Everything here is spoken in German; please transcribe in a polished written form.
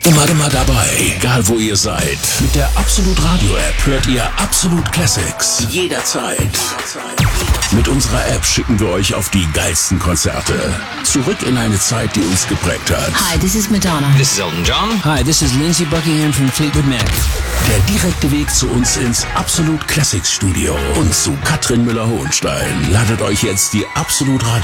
Immer dabei, egal wo ihr seid. Mit der Absolut Radio App hört ihr Absolut Classics jederzeit. Mit unserer App schicken wir euch auf die geilsten Konzerte. Zurück in eine Zeit, die uns geprägt hat. Hi, this is Madonna. This is Elton John. Hi, this is Lindsey Buckingham from Fleetwood Mac. Der direkte Weg zu uns ins Absolut Classics Studio und zu Katrin Müller-Hohenstein. Ladet euch jetzt die Absolut Radio